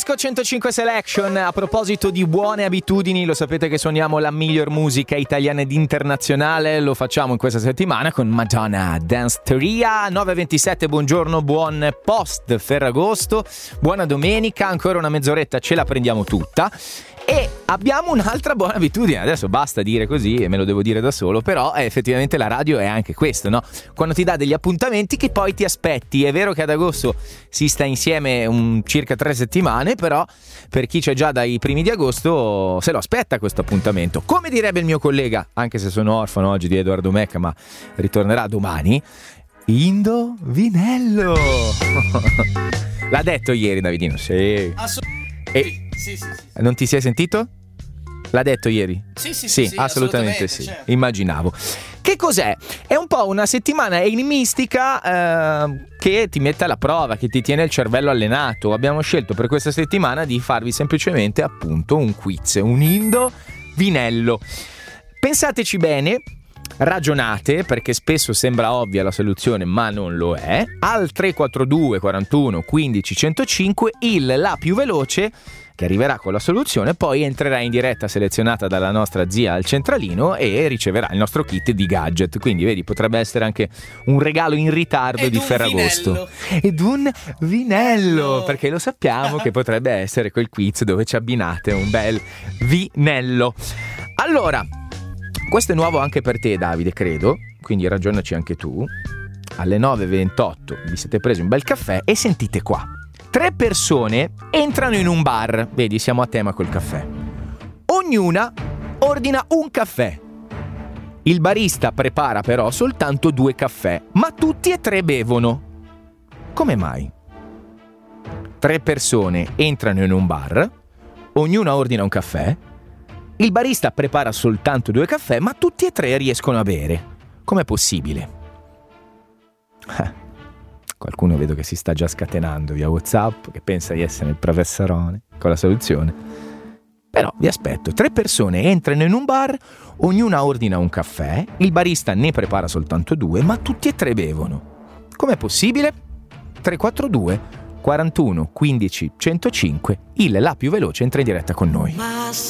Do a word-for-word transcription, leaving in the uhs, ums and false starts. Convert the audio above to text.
Disco centocinque Selection. A proposito di buone abitudini, lo sapete che suoniamo la miglior musica italiana ed internazionale. Lo facciamo in questa settimana con Madonna Danceteria. nove e ventisette, buongiorno, buon post Ferragosto, buona domenica, ancora una mezz'oretta ce la prendiamo tutta. E abbiamo un'altra buona abitudine, adesso basta dire così e me lo devo dire da solo, però eh, effettivamente la radio è anche questo, no? Quando ti dà degli appuntamenti che poi ti aspetti. È vero che ad agosto si sta insieme un circa tre settimane, però per chi c'è già dai primi di agosto se lo aspetta questo appuntamento. Come direbbe il mio collega, anche se sono orfano oggi di Edoardo Mecca, ma ritornerà domani, indovinello. L'ha detto ieri Davidino, sì. Assolutamente. E sì, sì, sì. Non ti sei sentito? L'ha detto ieri? Sì, sì, sì, sì, assolutamente, assolutamente sì. certo. Immaginavo. Che cos'è? È un po' una settimana enigmistica eh, che ti mette alla prova, che ti tiene il cervello allenato. Abbiamo scelto per questa settimana di farvi semplicemente appunto un quiz, un indovinello. Pensateci bene. Ragionate, perché spesso sembra ovvia la soluzione ma non lo è. Al tre quattro due quarantuno quindici centocinque il la più veloce che arriverà con la soluzione poi entrerà in diretta selezionata dalla nostra zia al centralino e riceverà il nostro kit di gadget. Quindi vedi, potrebbe essere anche un regalo in ritardo Ed di un Ferragosto vinello. ed un vinello, Oh. perché lo sappiamo che potrebbe essere quel quiz dove ci abbinate un bel vinello. Allora, questo è nuovo anche per te, Davide, credo, quindi ragionaci anche tu. Alle nove e ventotto vi siete presi un bel caffè e sentite qua. Tre persone entrano in un bar, vedi, siamo a tema col caffè. Ognuna ordina un caffè. Il barista prepara però soltanto due caffè, ma tutti e tre bevono. Come mai? Tre persone entrano in un bar, ognuna ordina un caffè. Il barista prepara soltanto due caffè, ma tutti e tre riescono a bere. Com'è possibile? Eh, qualcuno vedo che si sta già scatenando via WhatsApp, che pensa di essere il professorone con la soluzione. Però vi aspetto. Tre persone entrano in un bar, ognuna ordina un caffè, il barista ne prepara soltanto due, ma tutti e tre bevono. Com'è possibile? tre quattro due quarantuno quindici centocinque il la più veloce entra in diretta con noi.